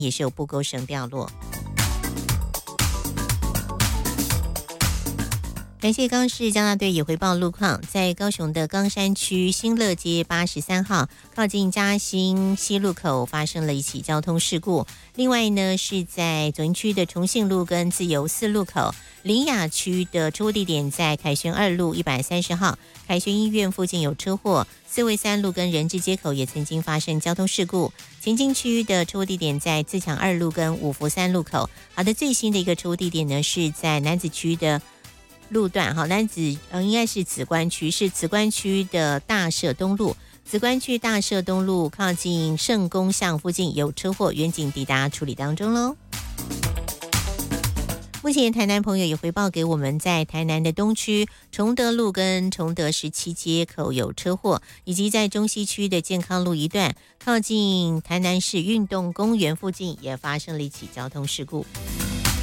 也是有布钩绳掉落。感谢高市交大队也回报路况，在高雄的冈山区新乐街83号靠近嘉兴西路口发生了一起交通事故。另外呢，是在左营区的重信路跟自由四路口，林雅区的车祸地点在凯旋2路130号，凯旋医院附近有车祸。四卫3路跟仁智街口也曾经发生交通事故。前进区的车祸地点在自强2路跟五福3路口。好的，最新的一个车祸地点呢是在楠梓区的路段，应该是梓官区，是梓官区的大社东路。梓官区大社东路靠近圣公巷附近有车祸，远警抵达处理当中喽。目前台南朋友也回报给我们，在台南的东区崇德路跟崇德17街口有车祸，以及在中西区的健康路一段靠近台南市运动公园附近也发生了一起交通事故。